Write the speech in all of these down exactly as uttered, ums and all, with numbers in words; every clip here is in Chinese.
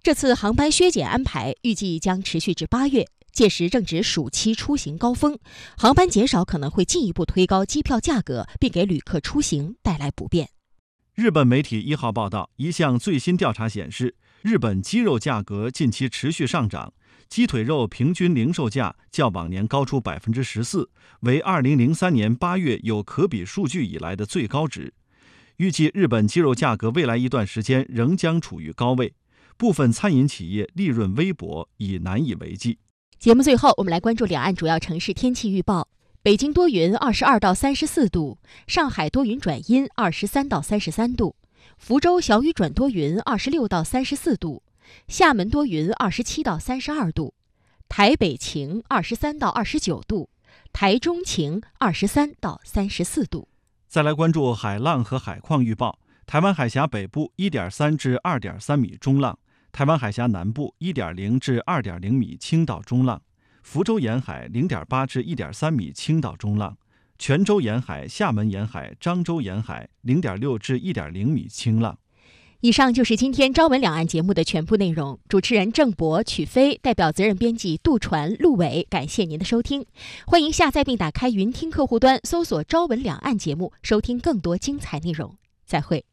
这次航班削减安排预计将持续至八月，届时正值暑期出行高峰，航班减少可能会进一步推高机票价格，并给旅客出行带来不便。 日本媒体一号报道，一项最新调查显示，日本鸡肉价格近期持续上涨，鸡腿肉平均零售价较往年高出 百分之十四， 为二零零三年八月有可比数据以来的最高值。预计日本鸡肉价格未来一段时间仍将处于高位，部分餐饮企业利润微薄，已难以为继。 节目最后，我们来关注两岸主要城市天气预报。北京多云，二十二到三十四度；上海多云转阴，二十三到三十三度；福州小雨转多云，二十六到三十四度；厦门多云，二十七到三十二度；台北晴，二十三到二十九度；台中晴，二十三到三十四度。 再来关注海浪和海况预报。台湾海峡北部 一点三至二点三米中浪，台湾海峡南部 一点零至二点零米轻到中浪，福州沿海 零点八至一点三米轻到中浪，泉州沿海、厦门沿海、漳州沿海 零点六至一点零米轻浪。 以上就是今天朝闻两岸节目的全部内容。主持人郑博、曲飞，代表责任编辑杜传、陆伟，感谢您的收听。欢迎下载并打开云听客户端，搜索朝闻两岸节目，收听更多精彩内容。再会。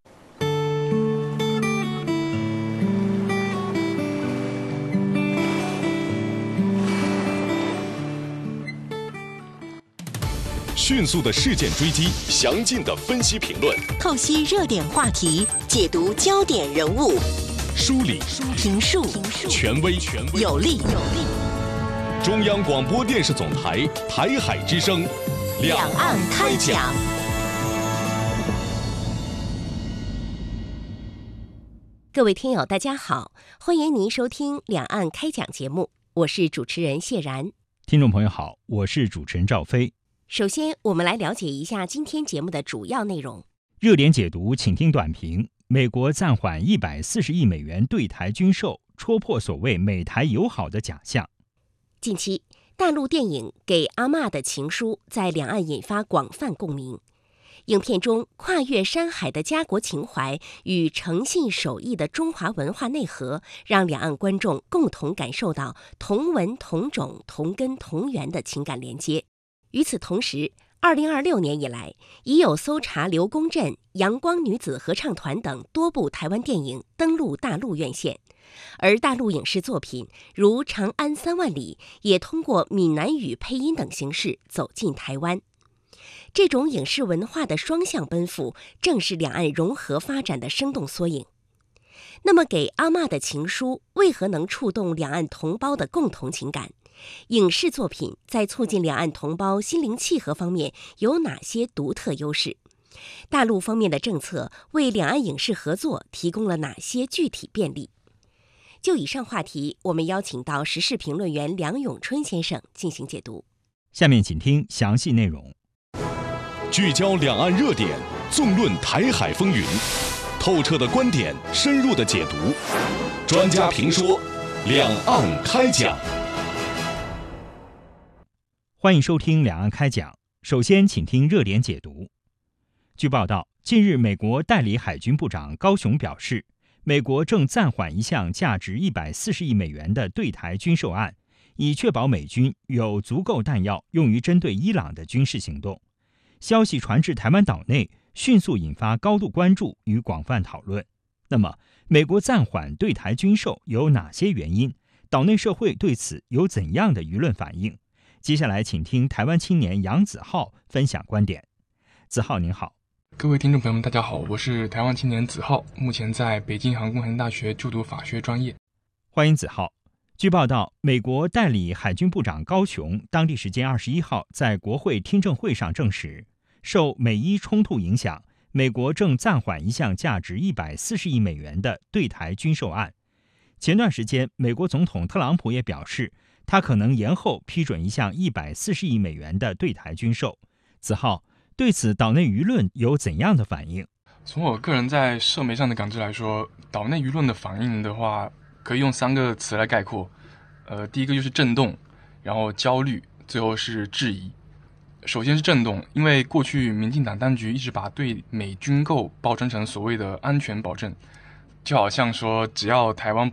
迅速的事件追击，详尽的分析评论， 透析热点话题，解读焦点人物， 梳理评述权威有力。 中央广播电视总台台海之声， 两岸开讲。各位听友，大家好，欢迎您收听两岸开讲节目，我是主持人谢然。 听众朋友好，我是主持人赵飞。 首先，我们来了解一下今天节目的主要内容。 热点解读，请听短评：美国暂缓一百四十亿美元对台军售，戳破所谓美台友好的假象。 近期，大陆电影《给阿嬷的情书》在两岸引发广泛共鸣。影片中跨越山海的家国情怀与诚信守义的中华文化内核，让两岸观众共同感受到同文同种同根同源的情感连接。与此同时，二零二六年以来，已有搜查刘公镇、阳光女子合唱团等多部台湾电影登陆大陆院线，而大陆影视作品如《长安三万里》也通过闽南语配音等形式走进台湾。这种影视文化的双向奔赴，正是两岸融合发展的生动缩影。那么，给阿嬷的情书为何能触动两岸同胞的共同情感？影视作品在促进两岸同胞心灵契合方面有哪些独特优势？大陆方面的政策为两岸影视合作提供了哪些具体便利？就以上话题，我们邀请到时事评论员梁永春先生进行解读。 下面请听详细内容。 聚焦两岸热点，纵论台海风云，透彻的观点，深入的解读，专家评说，两岸开讲。 欢迎收听两岸开讲。首先，请听热点解读。据报道，近日美国代理海军部长高雄表示，美国正暂缓一项价值一百四十亿美元的对台军售案，以确保美军有足够弹药用于针对伊朗的军事行动。消息传至台湾岛内，迅速引发高度关注与广泛讨论。那么，美国暂缓对台军售有哪些原因？岛内社会对此有怎样的舆论反应？接下来，请听台湾青年杨子浩分享观点。子浩您好。 各位听众朋友们，大家好，我是台湾青年子浩，目前在北京航空航天大学就读法学专业。 欢迎子浩。据报道，美国代理海军部长高雄当地时间二十一号在国会听证会上证实，受美伊冲突影响，美国正暂缓一项价值一百四十亿美元的对台军售案。前段时间，美国总统特朗普也表示，他可能延后批准一项一百四十亿美元的对台军售。子浩，对此岛内舆论有怎样的反应？ 从我个人在社媒上的感知来说，岛内舆论的反应的话，可以用三个词来概括。呃，第一个就是震动，然后焦虑，最后是质疑。首先是震动，因为过去民进党当局一直把对美军购包装成所谓的安全保证，就好像说只要台湾